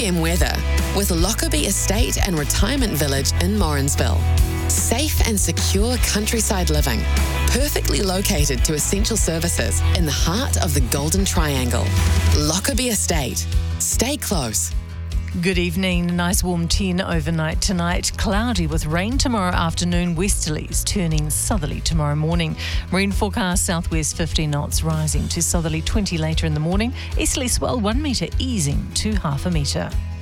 2pm weather with Lockerbie Estate and Retirement Village in Morrinsville. Safe and secure countryside living, perfectly located to essential services in the heart of the Golden Triangle. Lockerbie Estate. Stay close. Good evening. A nice warm 10 overnight tonight. Cloudy with rain tomorrow afternoon. Westerlies turning southerly tomorrow morning. Marine forecast southwest 15 knots rising to southerly 20 later in the morning. Easterly swell 1 metre easing to half a metre.